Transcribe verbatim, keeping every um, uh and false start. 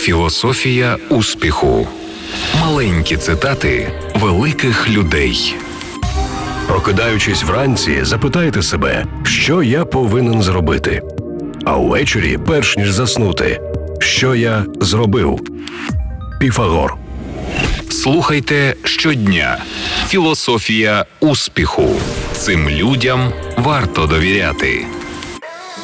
Філософія успіху. Маленькі цитати великих людей. Прокидаючись вранці, запитайте себе, що я повинен зробити. А ввечері, перш ніж заснути, що я зробив. Піфагор. Слухайте щодня. Філософія успіху. Цим людям варто довіряти.